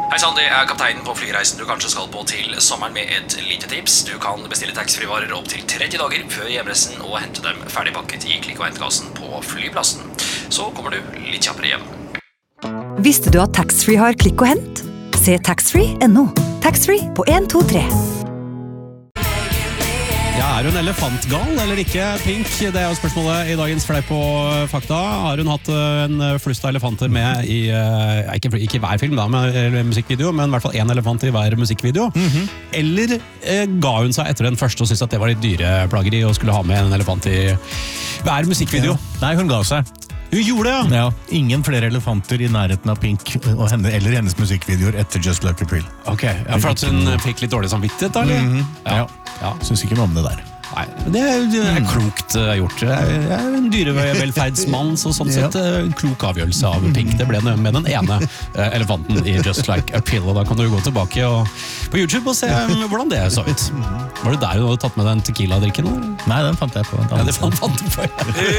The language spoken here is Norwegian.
Hei sann, det kapteinen på flyreisen du kanskje skal på til sommeren med et lite tips. Du kan bestille taxfree-varer opp til 30 dager før hjemreisen og hente dem ferdigpakket i klikk- og hentkassen på flyplassen. Så kommer du litt kjappere hjem. Visste du at taxfree har klikk og hent? Se taxfree.no. Taxfree på 1, 2, 3. Ja, hun elefantgal eller ikke, Pink? Det jo spørsmålet i dagens Fleip og Fakta. Har hun hatt en flust av elefanter med i, ikke hver film da, eller musikkvideo, men i hvert fall en elefant i hver musikkvideo? Eller ga hun seg etter den første og syntes at det var litt dyreplageri og skulle ha med en elefant i hver musikkvideo? Ja. Nei, hun ga seg. Hun gjorde det, ja. Ingen flere elefanter i nærheten av Pink og henne, eller hennes musikkvideoer etter Just Like April. Ok, ja, for at hun fikk litt dårlig samvittighet, da, eller? Ja. Synes ikke noe om det der. Nei, det klokt gjort. Jeg en dyrevelferdsmann, så sånn sett en klok avgjørelse av Pink. Det ble med den ene elefanten i Just Like April, og da kan du gå tilbake på YouTube og se hvordan det så ut. Var det der du hadde tatt med den tequila-drikken? Nei, den fant jeg på. Ja, det fant du på, ja.